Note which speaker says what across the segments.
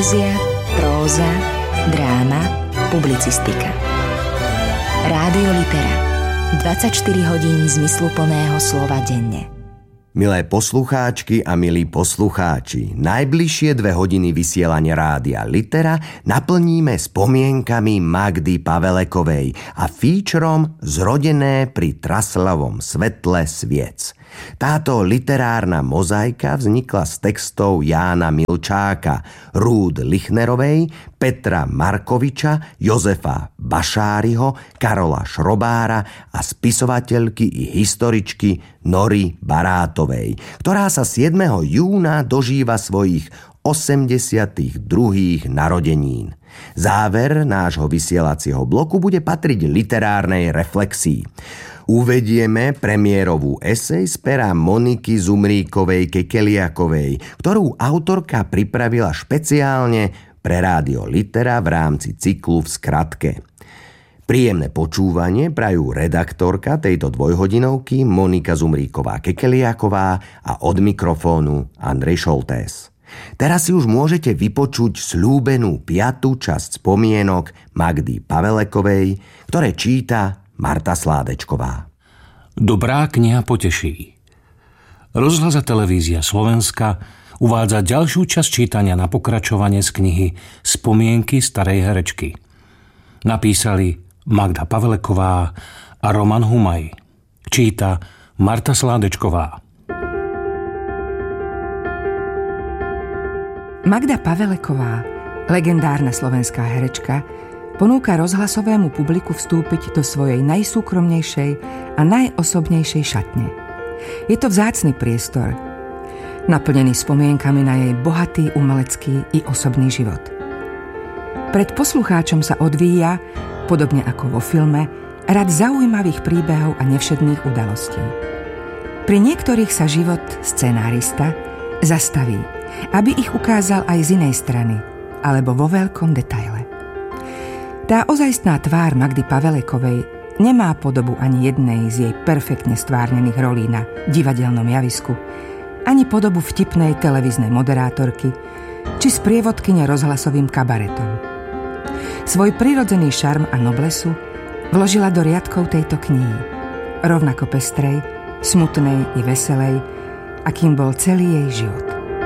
Speaker 1: Poézia, próza, dráma, publicistika. Rádio Litera. 24 hodín zmysluplného slova denne.
Speaker 2: Milé poslucháčky a milí poslucháči, najbližšie 2 hodiny vysielania Rádia Litera naplníme spomienkami Magdy Pavelekovej a featurom Zrodené pri traslavom svetle sviec. Táto literárna mozaika vznikla z textov Jána Milčáka, Rúd Lichnerovej, Petra Markoviča, Jozefa Bašáriho, Karola Šrobára a spisovateľky i historičky Nory Barátovej, ktorá sa 7. júna dožíva svojich 82. narodenín. Záver nášho vysielacieho bloku bude patriť literárnej reflexii. Uvedieme premiérovú esej z pera Moniky Zumríkovej-Kekeliakovej, ktorú autorka pripravila špeciálne pre Rádio Litera v rámci cyklu V skratke. Príjemné počúvanie prajú redaktorka tejto dvojhodinovky Monika Zumríková-Kekeliaková a od mikrofónu Andrej Šoltés. Teraz si už môžete vypočuť sľúbenú 5. časť spomienok Magdy Pavelekovej, ktoré číta Marta Sládečková.
Speaker 3: Dobrá kniha poteší. Rozhlas a televízia Slovenska uvádza ďalšiu časť čítania na pokračovanie z knihy Spomienky starej herečky. Napísali Magda Paveleková a Roman Humaj. Číta Marta Sládečková.
Speaker 4: Magda Paveleková, legendárna slovenská herečka, ponúka rozhlasovému publiku vstúpiť do svojej najsúkromnejšej a najosobnejšej šatne. Je to vzácny priestor, naplnený spomienkami na jej bohatý umelecký i osobný život. Pred poslucháčom sa odvíja, podobne ako vo filme, rad zaujímavých príbehov a nevšedných udalostí. Pri niektorých sa život scenárista zastaví, aby ich ukázal aj z inej strany, alebo vo veľkom detaile. Tá ozajstná tvár Magdy Pavelekovej nemá podobu ani jednej z jej perfektne stvárnených rolí na divadelnom javisku, ani podobu vtipnej televíznej moderátorky, či sprievodkyne rozhlasovým kabaretom. Svoj prirodzený šarm a noblesu vložila do riadkov tejto knihy, rovnako pestrej, smutnej i veselej, akým bol celý jej život.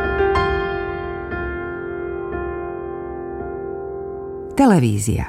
Speaker 4: Televízia.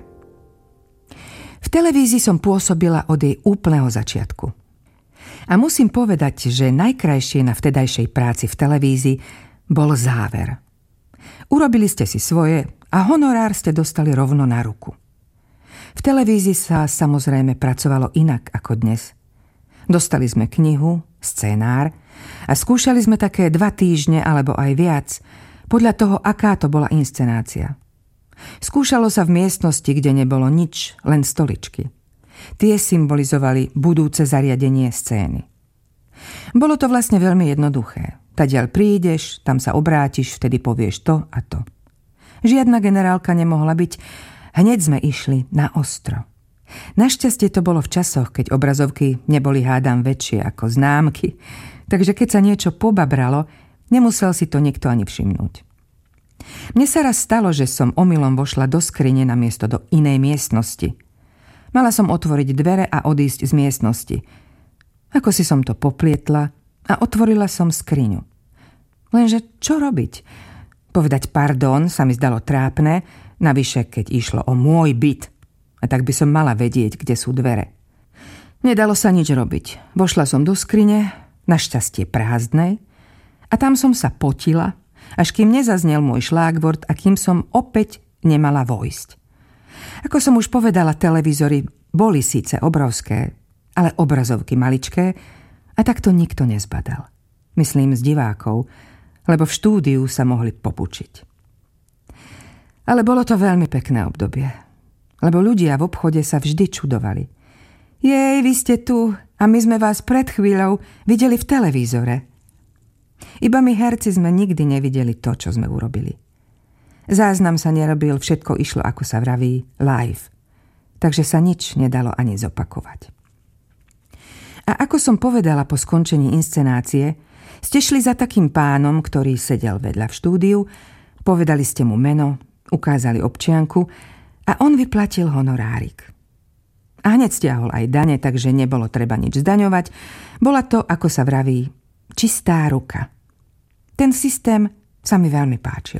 Speaker 4: V televízii som pôsobila od jej úplného začiatku. A musím povedať, že najkrajšie na vtedajšej práci v televízii bol záver. Urobili ste si svoje a honorár ste dostali rovno na ruku. V televízii sa samozrejme pracovalo inak ako dnes. Dostali sme knihu, scenár a skúšali sme také 2 týždne alebo aj viac, podľa toho, aká to bola inscenácia. Skúšalo sa v miestnosti, kde nebolo nič, len stoličky. Tie symbolizovali budúce zariadenie scény. Bolo to vlastne veľmi jednoduché. Tadiaľ prídeš, tam sa obrátiš, vtedy povieš to a to. Žiadna generálka nemohla byť, hneď sme išli na ostro. Našťastie to bolo v časoch, keď obrazovky neboli hádam väčšie ako známky, takže keď sa niečo pobabralo, nemusel si to nikto ani všimnúť. Mne sa raz stalo, že som omylom vošla do skrine namiesto do inej miestnosti. Mala som otvoriť dvere a odísť z miestnosti. Ako si som to poplietla a otvorila som skriňu. Lenže čo robiť? Povedať pardon sa mi zdalo trápne, navyše keď išlo o môj byt. A tak by som mala vedieť, kde sú dvere. Nedalo sa nič robiť. Vošla som do skrine, našťastie prázdnej, a tam som sa potila, až kým nezaznel môj šlágvort a kým som opäť nemala vojsť. Ako som už povedala, televízory boli síce obrovské, ale obrazovky maličké a tak to nikto nezbadal. Myslím z divákov, lebo v štúdiu sa mohli popučiť. Ale bolo to veľmi pekné obdobie, lebo ľudia v obchode sa vždy čudovali. Jej, vy ste tu a my sme vás pred chvíľou videli v televízore. Iba my herci sme nikdy nevideli to, čo sme urobili. Záznam sa nerobil, všetko išlo, ako sa vraví, live. Takže sa nič nedalo ani zopakovať. A ako som povedala po skončení inscenácie, ste šli za takým pánom, ktorý sedel vedľa v štúdiu, Povedali ste mu meno, ukázali občianku a on vyplatil honorárik. A hneď stiahol aj dane, takže nebolo treba nič zdaňovať. Bola to, ako sa vraví, čistá ruka. Ten systém sa mi veľmi páčil.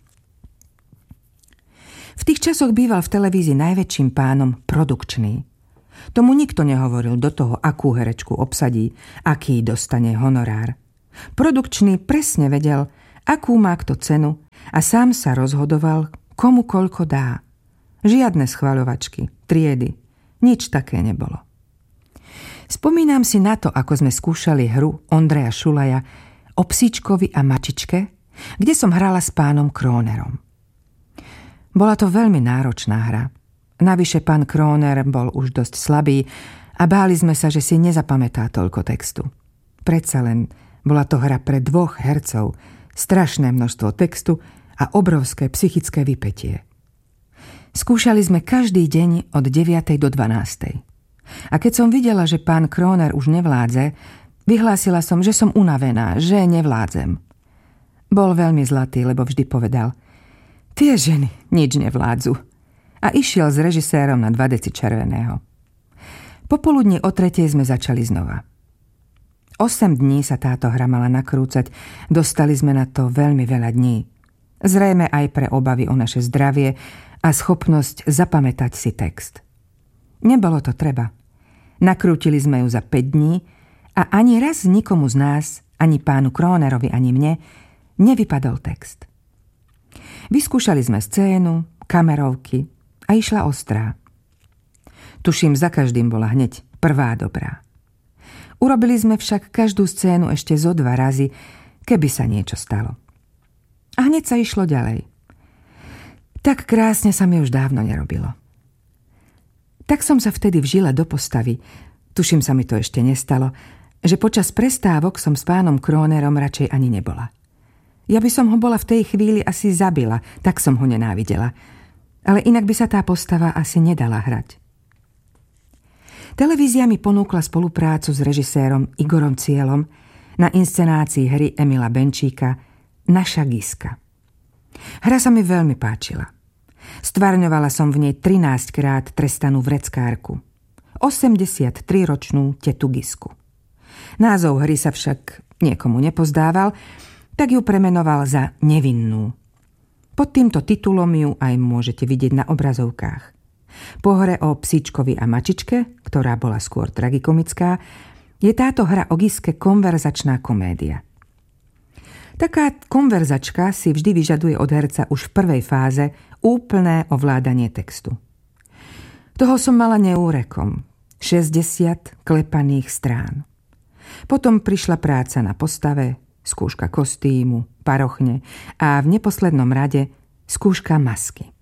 Speaker 4: V tých časoch býval v televízii najväčším pánom produkčný. Tomu nikto nehovoril do toho, akú herečku obsadí, aký dostane honorár. Produkčný presne vedel, akú má kto cenu a sám sa rozhodoval, komu koľko dá. Žiadne schvaľovačky, triedy, nič také nebolo. Spomínam si na to, ako sme skúšali hru Ondreja Šulaja o psíčkovi a mačičke, kde som hrala s pánom Krónerom. Bola to veľmi náročná hra. Navyše pán Króner bol už dosť slabý a báli sme sa, že si nezapamätá toľko textu. Predsa len bola to hra pre 2 hercov, strašné množstvo textu a obrovské psychické vypätie. Skúšali sme každý deň od 9. do 12. A keď som videla, že pán Króner už nevládze, vyhlásila som, že som unavená, že nevládzem. Bol veľmi zlatý, lebo vždy povedal: tie ženy nič nevládzu. A išiel s režisérom na 2 deci červeného. Popoludní o 3. sme začali znova. 8 dní sa táto hra mala nakrúcať, dostali sme na to veľmi veľa dní. Zrejme aj pre obavy o naše zdravie a schopnosť zapamätať si text. Nebolo to treba. Nakrútili sme ju za 5 dní a ani raz nikomu z nás, ani pánu Krónerovi, ani mne, nevypadol text. Vyskúšali sme scénu, kamerovky a išla ostrá. Tuším, za každým bola hneď prvá dobrá. Urobili sme však každú scénu ešte zo 2 razy, keby sa niečo stalo. A hneď sa išlo ďalej. Tak krásne sa mi už dávno nerobilo. Tak som sa vtedy vžila do postavy, tuším, sa mi to ešte nestalo, že počas prestávok som s pánom Krónerom radšej ani nebola. Ja by som ho bola v tej chvíli asi zabila, tak som ho nenávidela. Ale inak by sa tá postava asi nedala hrať. Televízia mi ponúkla spoluprácu s režisérom Igorom Cieľom na inscenácii hry Emila Benčíka Naša Giska. Hra sa mi veľmi páčila. Stvárňovala som v nej 13-krát trestanú vreckárku. 83-ročnú tetu Gisku. Názov hry sa však niekomu nepozdával, tak ju premenoval za Nevinnú. Pod týmto titulom ju aj môžete vidieť na obrazovkách. Po hre o psíčkovi a mačičke, ktorá bola skôr tragikomická, je táto hra o Giske konverzačná komédia. Taká konverzačka si vždy vyžaduje od herca už v prvej fáze úplné ovládanie textu. Toho som mala neúrekom. 60 klepaných strán. Potom prišla práca na postave, skúška kostýmu, parochne a v neposlednom rade skúška masky.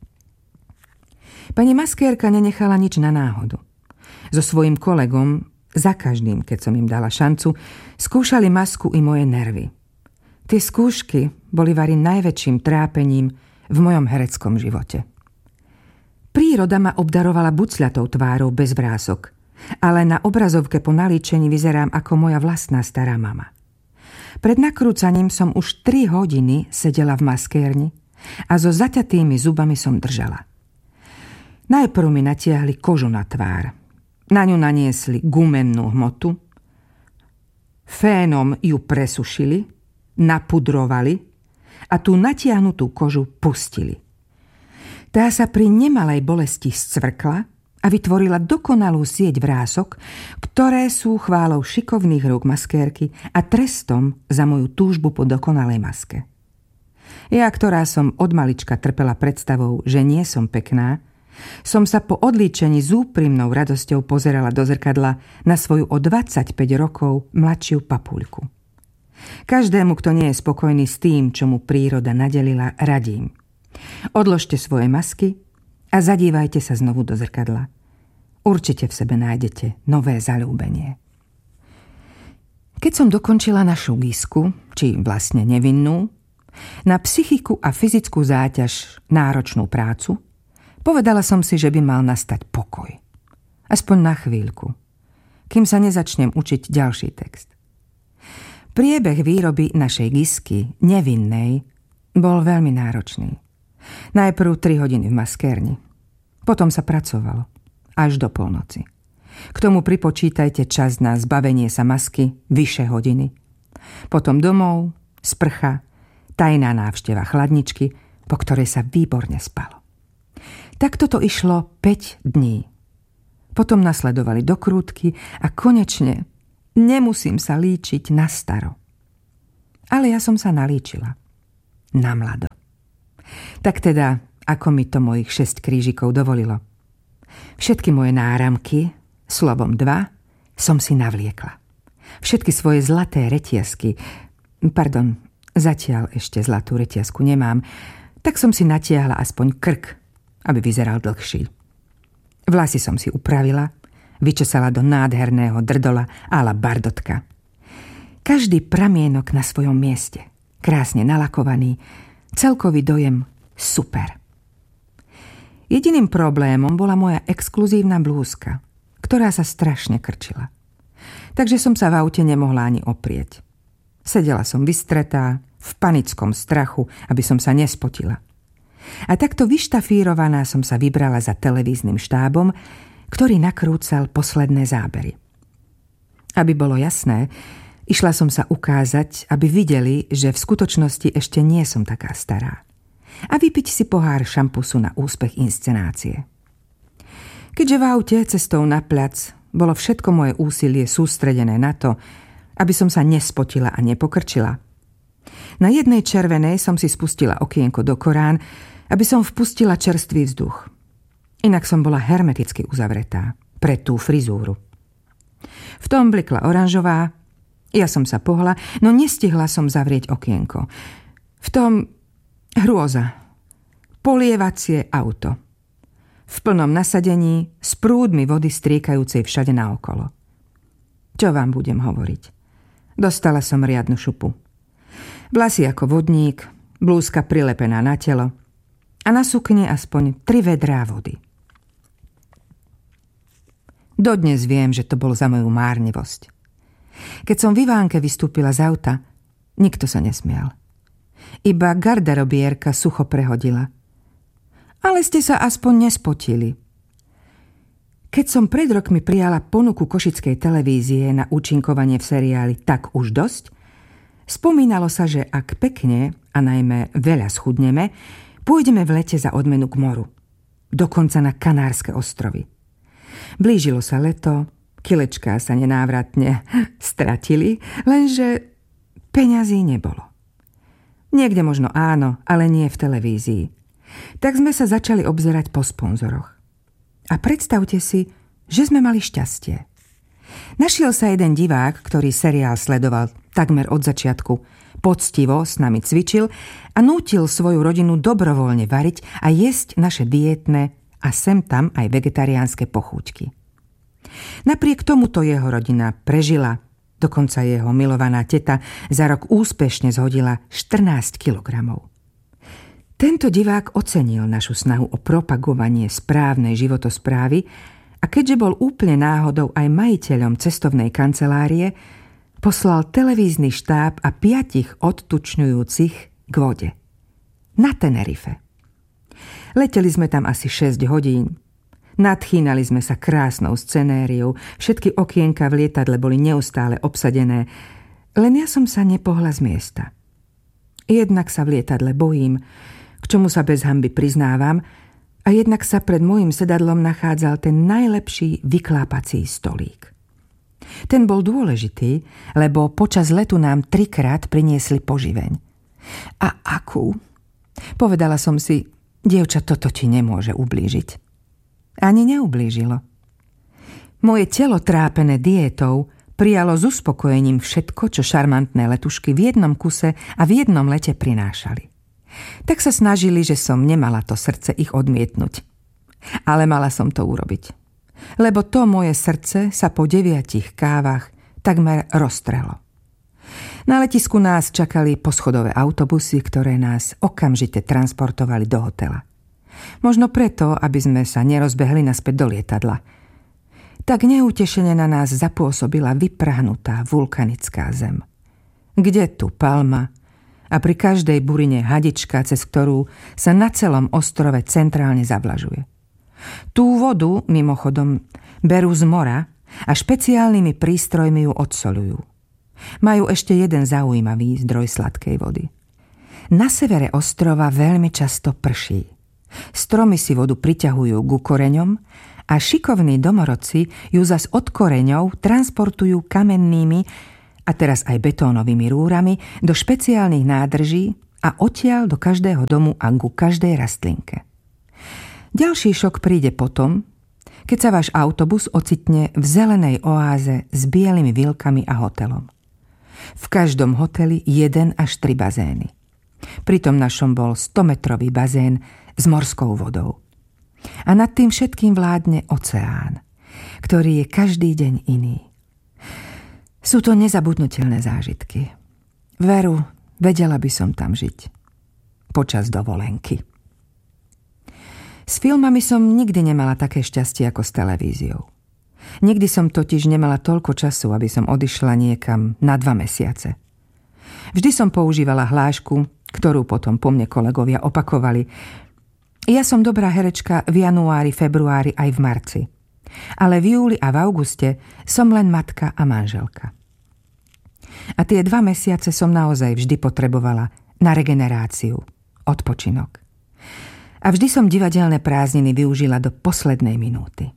Speaker 4: Pani maskérka nenechala nič na náhodu. So svojím kolegom, za každým, keď som im dala šancu, skúšali masku i moje nervy. Tie skúšky boli vari najväčším trápením v mojom hereckom živote. Príroda ma obdarovala bucľatou tvárou bez vrások, ale na obrazovke po nalíčení vyzerám ako moja vlastná stará mama. Pred nakrúcaním som už 3 hodiny sedela v maskérni a so zaťatými zubami som držala. Najprv mi natiahli kožu na tvár. Na ňu naniesli gumennú hmotu, fénom ju presušili, napudrovali a tú natiahnutú kožu pustili. Tá sa pri nemalej bolesti scvrkla a vytvorila dokonalú sieť vrások, ktoré sú chválou šikovných rúk maskérky a trestom za moju túžbu po dokonalej maske. Ja, ktorá som od malička trpela predstavou, že nie som pekná, som sa po odlíčení s úprimnou radosťou pozerala do zrkadla na svoju o 25 rokov mladšiu papuľku. Každému, kto nie je spokojný s tým, čo mu príroda nadelila, radím. Odložte svoje masky a zadívajte sa znovu do zrkadla. Určite v sebe nájdete nové zaľúbenie. Keď som dokončila našu Gisku, či vlastne Nevinnú, na psychiku a fyzickú záťaž náročnú prácu, povedala som si, že by mal nastať pokoj. Aspoň na chvíľku, kým sa nezačnem učiť ďalší text. Priebeh výroby našej Gisky, Nevinnej, Bol veľmi náročný. Najprv 3 hodiny v maskérni. Potom sa pracovalo. Až do polnoci. K tomu pripočítajte čas na zbavenie sa masky, vyše hodiny. Potom domov, sprcha, tajná návšteva chladničky, po ktorej sa výborne spalo. Takto to išlo 5 dní. Potom nasledovali dokrútky a konečne nemusím sa líčiť na staro. Ale ja som sa nalíčila. Na mlado. Tak teda, ako mi to mojich 6 krížikov dovolilo. Všetky moje náramky, slovom 2, som si navliekla. Všetky svoje zlaté retiasky, zatiaľ ešte zlatú retiasku nemám, tak som si natiahla aspoň krk, aby vyzeral dlhší. Vlasy som si upravila, vyčesala do nádherného drdola a la bardotka. Každý pramienok na svojom mieste, krásne nalakovaný, celkový dojem super. Jediným problémom bola moja exkluzívna blúzka, ktorá sa strašne krčila. Takže som sa v aute nemohla ani oprieť. Sedela som vystretá, v panickom strachu, aby som sa nespotila. A takto vyštafírovaná som sa vybrala za televíznym štábom, ktorý nakrúcal posledné zábery. Aby bolo jasné, išla som sa ukázať, aby videli, že v skutočnosti ešte nie som taká stará. A vypiť si pohár šampusu na úspech inscenácie. Keďže v aute cestou na plac bolo všetko moje úsilie sústredené na to, aby som sa nespotila a nepokrčila. Na jednej červenej som si spustila okienko do Korán, aby som vpustila čerstvý vzduch. Inak som bola hermeticky uzavretá pre tú frizúru. V tom blikla oranžová, ja som sa pohla, no nestihla som zavrieť okienko. V tom hrôza, polievacie auto. V plnom nasadení, s prúdmi vody striekajúcej všade naokolo. Čo vám budem hovoriť? Dostala som riadnu šupu. Vlasy ako vodník, blúzka prilepená na telo a na sukni aspoň 3 vedrá vody. Dodnes viem, že to bolo za moju márnivosť. Keď som v Ivánke vystúpila z auta, nikto sa nesmial. Iba garderobierka sucho prehodila. Ale ste sa aspoň nespotili. Keď som pred rokmi prijala ponuku košickej televízie na účinkovanie v seriáli Tak už dosť, spomínalo sa, že ak pekne a najmä veľa schudneme, pôjdeme v lete za odmenu k moru. Dokonca na Kanárske ostrovy. Blížilo sa leto, kilečká sa nenávratne stratili, lenže peňazí nebolo. Niekde možno áno, ale nie v televízii. Tak sme sa začali obzerať po sponzoroch. A predstavte si, že sme mali šťastie. Našiel sa jeden divák, ktorý seriál sledoval takmer od začiatku, poctivo s nami cvičil a nútil svoju rodinu dobrovoľne variť a jesť naše diétne a sem tam aj vegetariánske pochúťky. Napriek tomuto jeho rodina prežila, dokonca jeho milovaná teta za rok úspešne zhodila 14 kilogramov. Tento divák ocenil našu snahu o propagovanie správnej životosprávy a keďže bol úplne náhodou aj majiteľom cestovnej kancelárie, poslal televízny štáb a 5 odtučňujúcich k vode. Na Tenerife. Leteli sme tam asi 6 hodín. Nadchýnali sme sa krásnou scenériou, všetky okienka v lietadle boli neustále obsadené, len ja som sa nepohla z miesta. Jednak sa v lietadle bojím, k čomu sa bez hanby priznávam, a jednak sa pred môjim sedadlom nachádzal ten najlepší vyklápací stolík. Ten bol dôležitý, lebo počas letu nám 3-krát priniesli poživeň. A akú? Povedala som si, dievča, toto ti nemôže ublížiť. Ani neublížilo. Moje telo trápené diétou prijalo s uspokojením všetko, čo šarmantné letušky v jednom kuse a v jednom lete prinášali. Tak sa snažili, že som nemala to srdce ich odmietnúť. Ale mala som to urobiť. Lebo to moje srdce sa po 9 kávach takmer roztrhlo. Na letisku nás čakali poschodové autobusy, ktoré nás okamžite transportovali do hotela. Možno preto, aby sme sa nerozbehli naspäť do lietadla. Tak neutešene na nás zapôsobila vyprahnutá vulkanická zem. Kde tu palma, a pri každej burine hadička, cez ktorú sa na celom ostrove centrálne zavlažuje. Tú vodu, mimochodom, berú z mora a špeciálnymi prístrojmi ju odsoľujú. Majú ešte jeden zaujímavý zdroj sladkej vody. Na severe ostrova veľmi často prší. Stromy si vodu priťahujú ku koreňom a šikovní domorodci ju zas od koreňov transportujú kamennými a teraz aj betónovými rúrami do špeciálnych nádrží a odtiaľ do každého domu a ku každej rastlinke. Ďalší šok príde potom, keď sa váš autobus ocitne v zelenej oáze s bielými vilkami a hotelom. V každom hoteli 1 až 3 bazény. Pri tom našom bol 100-metrový bazén s morskou vodou. A nad tým všetkým vládne oceán, ktorý je každý deň iný. Sú to nezabudnutelné zážitky. Veru, vedela by som tam žiť. Počas dovolenky. S filmami som nikdy nemala také šťastie ako s televíziou. Nikdy som totiž nemala toľko času, aby som odišla niekam na 2 mesiace. Vždy som používala hlášku, ktorú potom po mne kolegovia opakovali. Ja som dobrá herečka v januári, februári aj v marci. Ale v júli a v auguste som len matka a manželka. A tie 2 mesiace som naozaj vždy potrebovala na regeneráciu, odpočinok. A vždy som divadelné prázdniny využila do poslednej minúty.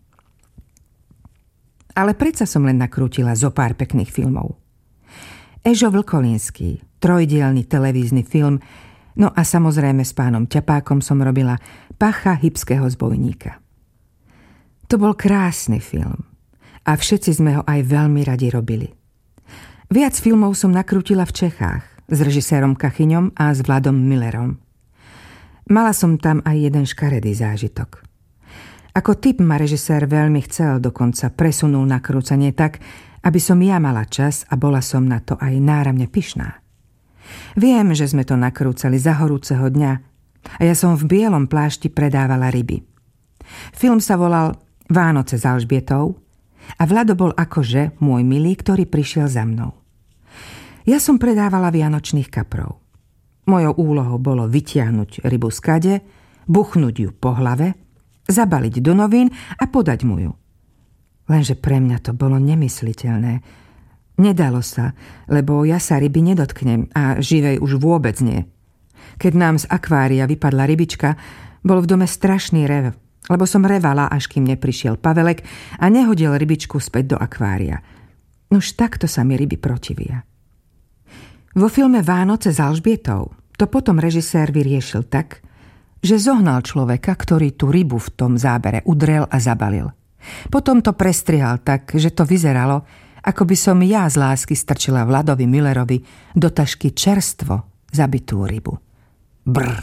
Speaker 4: Ale predsa som len nakrútila zo pár pekných filmov. Ežo Vlkolínský, 3-dielny televízny film, no a samozrejme s pánom Ťapákom som robila Pacha hybského zbojníka. To bol krásny film a všetci sme ho aj veľmi radi robili. Viac filmov som nakrútila v Čechách s režisérom Kachyňom a s Vladom Millerom. Mala som tam aj jeden škaredý zážitok. Ako typ ma režisér veľmi chcel, dokonca presunul nakrúcanie tak, aby som ja mala čas a bola som na to aj náramne pyšná. Viem, že sme to nakrúcali za horúceho dňa a ja som v bielom plášti predávala ryby. Film sa volal Vánoce s Alžbietou a Vlado bol akože môj milý, ktorý prišiel za mnou. Ja som predávala vianočných kaprov. Mojou úlohou bolo vytiahnuť rybu z kade, buchnúť ju po hlave, zabaliť do novín a podať mu ju. Lenže pre mňa to bolo nemysliteľné. Nedalo sa, lebo ja sa ryby nedotknem a živej už vôbec nie. Keď nám z akvária vypadla rybička, bol v dome strašný rev, lebo som revala, až kým neprišiel Pavelek a nehodil rybičku späť do akvária. Nuž takto sa mi ryby protivia. Vo filme Vánoce s Alžbietou to potom režisér vyriešil tak, že zohnal človeka, ktorý tú rybu v tom zábere udrel a zabalil. Potom to prestrihal tak, že to vyzeralo, ako by som ja z lásky strčila Vladovi Millerovi do tašky čerstvo zabitú rybu. Brr.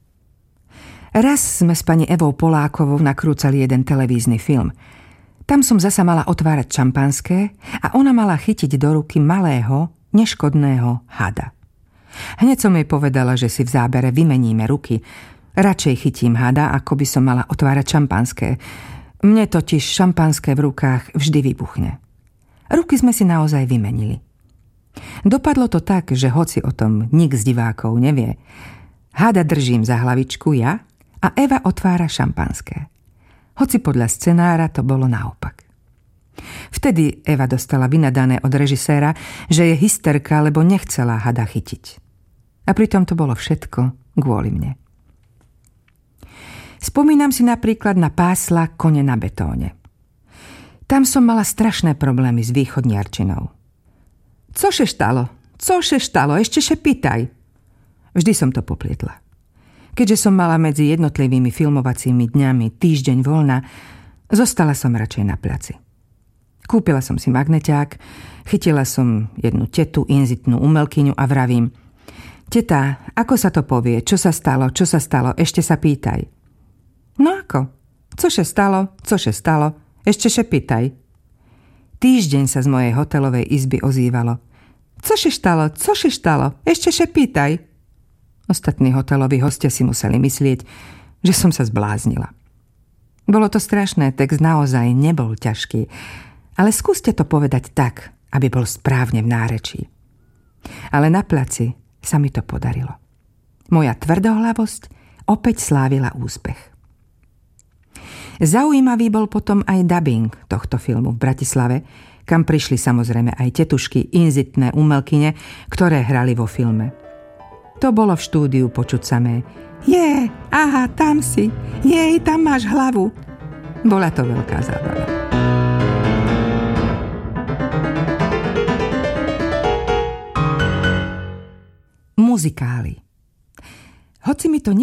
Speaker 4: Raz sme s pani Evou Polákovou nakrúcali jeden televízny film. Tam som zasa mala otvárať šampanské a ona mala chytiť do ruky malého, neškodného hada. Hneď som jej povedala, že si v zábere vymeníme ruky. Radšej chytím hada, ako by som mala otvárať šampanské. Mne totiž šampanské v rukách vždy vybuchne. Ruky sme si naozaj vymenili. Dopadlo to tak, že hoci o tom nik z divákov nevie, hada držím za hlavičku ja a Eva otvára šampanské. Hoci podľa scenára to bolo naopak. Vtedy Eva dostala vynadané od režiséra, že je hysterka, lebo nechcela hada chytiť. A pritom to bolo všetko kvôli mne. Spomínam si napríklad na Pásla Kone na betóne. Tam som mala strašné problémy s východniarčinou. Cože štalo? Cože štalo? Ešte še pýtaj. Vždy som to poplietla. Keďže som mala medzi jednotlivými filmovacími dňami týždeň voľna, zostala som radšej na placi. Kúpila som si magneťák, chytila som jednu tetu, inzitnú umelkyňu a vravím: Teta, ako sa to povie? Čo sa stalo? Čo sa stalo? Ešte sa pýtaj. No ako? Cože stalo? Cože stalo? Ešte še pýtaj. Týždeň sa z mojej hotelovej izby ozývalo: Cože štalo? Cože štalo? Ešte še pýtaj. Ostatní hoteloví hostia si museli myslieť, že som sa zbláznila. Bolo to strašné, text naozaj nebol ťažký, ale skúste to povedať tak, aby bol správne v nárečí. Ale na placi sa mi to podarilo. Moja tvrdohlavosť opäť slávila úspech. Zaujímavý bol potom aj dabing tohto filmu v Bratislave, kam prišli samozrejme aj tetušky, inzitné umelkyne, ktoré hrali vo filme. To bolo v štúdiu počuť samé: aha, tam si, tam máš hlavu. Bola to veľká zábava. Muzikály. Hoci mi to